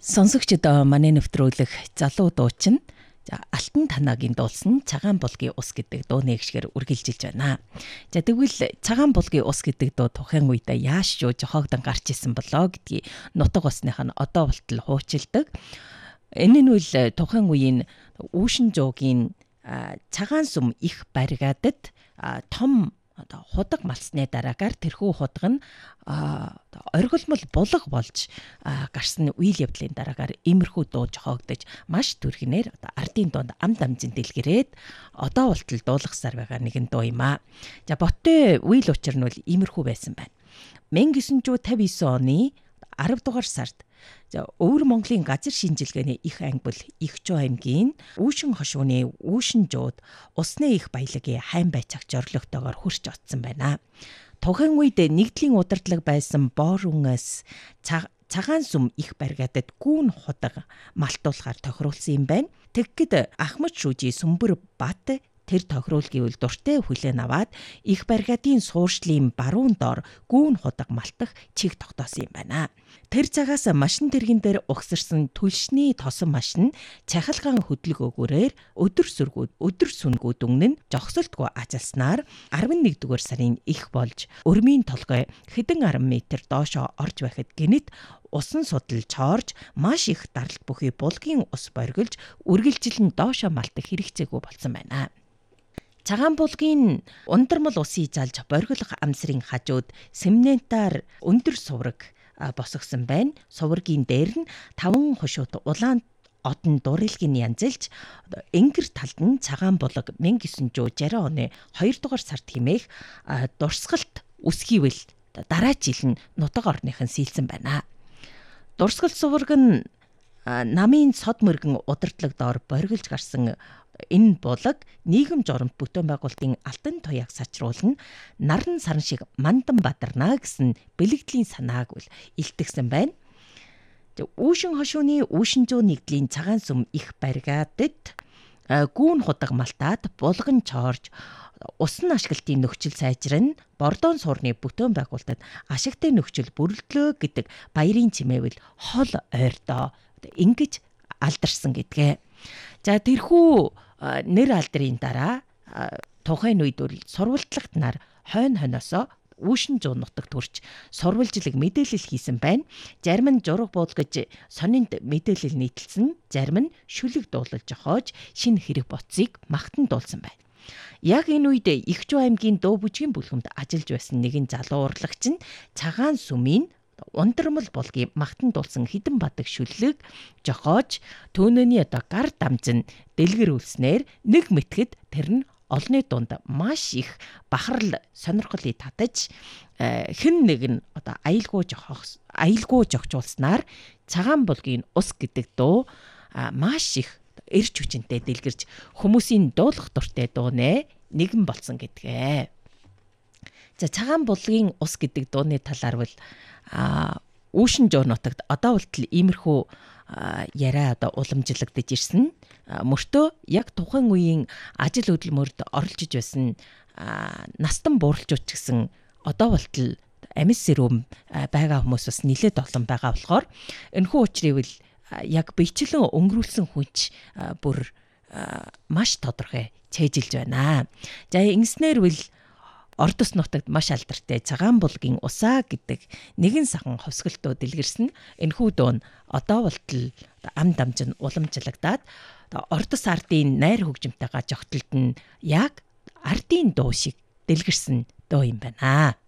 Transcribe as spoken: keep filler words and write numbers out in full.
Сонсогчдод манай нэвтрүүлэх залуу дуучин за Алтан танагийн дуулсан Цагаан булгийн ус гэдэг дууны гişгээр үргэлжилж байна. За тэгвэл Цагаан булгийн ус гэдэг дуу тухайн үед яаш юу жохоогдон гарч исэн болоо гэдгийг нутаг усных нь одоо болтол хуучилдаг. Энэ нь үл тухайн үеийн Үүшин жуугийн цагаан сүм их баригадад том одоо худаг малсны дараагаар тэрхүү худаг нь оргилмол булга болж гарсан үйл явдлын дараагаар иймэрхүү дуу жохоогдож маш түргэнээр одоо ардын дуунд ам дамжин дэлгэрээд одоо болтол дуулгасаар байгаа нэгэн дуу юм аа. За боттой үйл учир нь бол иймэрхүү байсан байна. мянга950 оны арав дугаар сард за өвөр Монголын газар шинжилгээний их анги бол Игчүү аймгийн Үүшин хошууны Үүшин жууд усны их баялагын хайн байцаагч орлогтойгоор хурч оцсон байна. Тухайн үед нэгдлийн удирдлага байсан Боорунаас цагаан сүм их баригадад гүүн худаг малтуулахаар тохируулсан юм байна. Тэгэхэд Ахмад шүүжи Сүмбэр Бат тэр тохируулгын үл дуртай хүлээн аваад их баригадын суурьшлын баруун доор гүүн худаг малтах чиг тогтоосон юм байна. Тэр цагаас машин тэргэн дээр угсарсан түлшний тосон машин цахилгаан хөдөлгөөгөөрээр өдөр сүргүүд өдөр сүнгүүд өмнө жогсолтгүй ажилласнаар арван нэгдүгээр сарын их болж өрмийн толгой хэдэн арван метр доошоо орж байхад гинэт усан судалж орж маш их даралт бүхий булгийн ус боргилж үргэлжилэн доошоо малтах хэрэгцээгүй болсон байна. Цагаан булгийн ундармал усыг залж боргилох амсрын хажууд семнентаар өндөр сувраг босгосон байна. Суврагийн дээр нь таван хошууд улаан одон дуурилгийн янзэлж энгэр талд нь цагаан булаг мянга960 оны хоёр дугаар сард хэмээх дурсгалт үсгийвэл дараа жил нь нутаг орныхан сийлсэн байна. Дурсгалт сувраг нь намын сод мөргөн удирдлаг доор боргилж гарсан энэ булаг нийгэм жоромт бүтээн байгуулалтын алтан туяаг сачруулна наран саран шиг мандан бадарна гэсэн бэлэгдлийн санааг үл илтгэсэн байна. Үүшин хошууны Үүшин зүү нэгдлийн цагаан сүм их баригадад гүүн худаг малтаад булган чоорж усан ашиглалтын нөхцөл сайжран бордоон суурны бүтээн байгуулалтад ашигтай нөхцөл бүрэлдлөө гэдэг баярын чимээвэл хол ойртоо ингэж алдарсан гэдгээ. За тэрхүү нэр алдрын дараа тухайн үед бол сурвалжлагт нар хойно хойноосоо Үүшин зүү нутагт хүрч сурвалжлаг мэдээлэл хийсэн байна. Зарим нь жураг буулгаж сонинд мэдээлэл нийтэлсэн, зарим нь шүлэг дуулалж жохоож шинэ хэрэг боцыг магтан дуулсан байна. Яг энэ үед Игчүү аймгийн Дуу бүжгийн бүлгэмд ажиллаж байсан нэгэн залуу урлагч нь цагаан сүмийн ундармал булгийн магтан дуулсан хідэн бадаг шүлэг жохоож түүнөөний одоо гар дамжин дэлгэрүүлснээр нэг мэтгэд тэр нь олны дунд маш их бахарл сонирхолыг татаж хэн нэг нь одоо аялгүй жохох аялгүй жогчуулснаар Цагаан булгийн ус гэдэг дуу маш их эрч хүчинтэй дэлгэрч хүмүүсийн дуулах дуртай дуу нэ нэгэн болсон гэдгээ. За Цагаан булгийн ус гэдэг дууны талаар бол Үүшин жуу нутагт одоо болтол иймэрхүү яриа одоо уламжлагдаж ирсэн. Мөртөө яг тухайн үеийн ажил хөдөлмөрт оролцож байсан настан бууралжууч гэсэн одоо болтол амис сэрүүн байгаа хүмүүс бас нэлээд олон байгаа болохоор энэхүү учрыг бол яг бичлэн өнгөрүүлсэн хүнч бүр маш тодорхой цээжилж байна. За ингэснээр бол Ордос нутагт маш алдартай Цагаан булгийн усаа гэдэг нэгэн сахан ховсголтоо дэлгэрсэн. Энэхүү дуу нь одоо болтол ам дамжин уламжлагдаад Ордос ардын найр хөгжимтэйгээ жогтолд нь яг ардын дуу шиг дэлгэрсэн дуу юм байна.